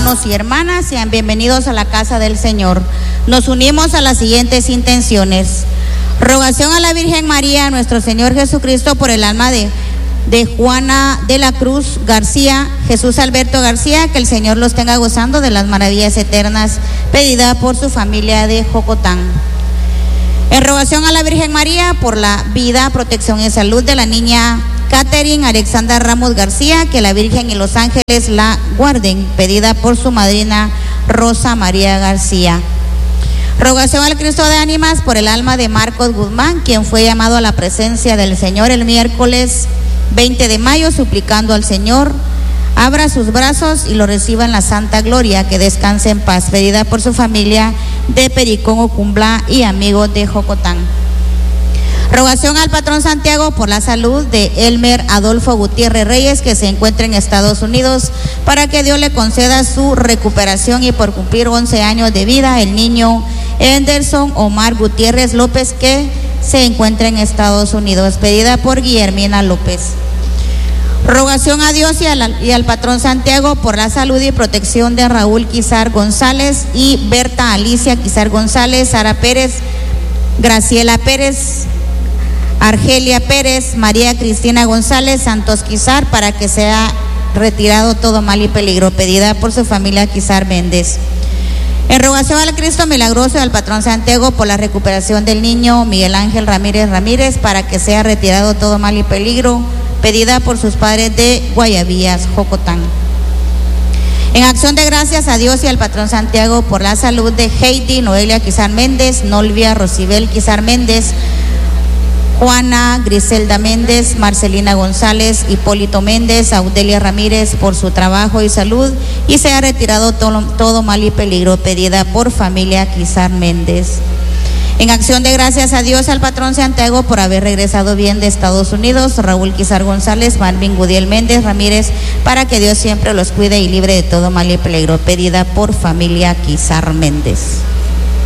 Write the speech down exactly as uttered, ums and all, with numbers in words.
hermanos y hermanas, sean bienvenidos a la casa del Señor. Nos unimos a las siguientes intenciones. Rogación a la Virgen María, nuestro Señor Jesucristo, por el alma de, de Juana de la Cruz García, Jesús Alberto García, que el Señor los tenga gozando de las maravillas eternas, pedida por su familia de Jocotán. En rogación a la Virgen María por la vida, protección y salud de la niña Catherine Alexandra Ramos García, que la Virgen y los ángeles la guarden, pedida por su madrina Rosa María García. Rogación al Cristo de Ánimas por el alma de Marcos Guzmán, quien fue llamado a la presencia del Señor el miércoles veinte de mayo, suplicando al Señor abra sus brazos y lo reciba en la santa gloria, que descanse en paz, pedida por su familia de Pericón, Ocumbla y amigos de Jocotán. Rogación al patrón Santiago por la salud de Elmer Adolfo Gutiérrez Reyes, que se encuentra en Estados Unidos, para que Dios le conceda su recuperación, y por cumplir once años de vida el niño Anderson Omar Gutiérrez López, que se encuentra en Estados Unidos, pedida por Guillermina López. Rogación a Dios y, a la, y al patrón Santiago por la salud y protección de Raúl Quizar González y Berta Alicia Quizar González, Sara Pérez, Graciela Pérez, Argelia Pérez, María Cristina González, Santos Quizar, para que sea retirado todo mal y peligro, pedida por su familia Quizar Méndez. En rogación al Cristo Milagroso y al patrón Santiago por la recuperación del niño Miguel Ángel Ramírez Ramírez, para que sea retirado todo mal y peligro, pedida por sus padres de Guayabillas, Jocotán. En acción de gracias a Dios y al patrón Santiago por la salud de Heidi Noelia Quizar Méndez, Nolvia Rosibel Quizar Méndez, Juana Griselda Méndez, Marcelina González, Hipólito Méndez, Audelia Ramírez, por su trabajo y salud, y sea retirado todo, todo mal y peligro, pedida por familia Quizar Méndez. En acción de gracias a Dios al patrón Santiago por haber regresado bien de Estados Unidos, Raúl Quizar González, Marvin Gudiel Méndez Ramírez, para que Dios siempre los cuide y libre de todo mal y peligro, pedida por familia Quizar Méndez.